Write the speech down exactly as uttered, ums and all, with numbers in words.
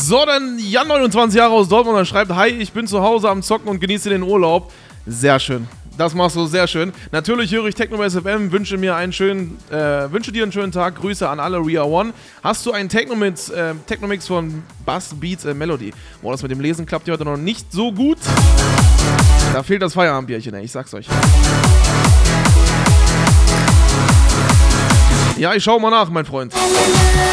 So, dann Jan, neunundzwanzig Jahre aus Dortmund, und schreibt: Hi, ich bin zu Hause am Zocken und genieße den Urlaub. Sehr schön. Das machst du sehr schön. Natürlich höre ich Technomace F M, wünsche mir einen schönen, äh, wünsche dir einen schönen Tag. Grüße an alle Ria One. Hast du einen Technomix, äh, Technomix von Bass Beats äh, Melody? Boah, das mit dem Lesen klappt ja heute noch nicht so gut. Da fehlt das Feierabendbierchen, ey, ich sag's euch. Ja, ich schau mal nach, mein Freund.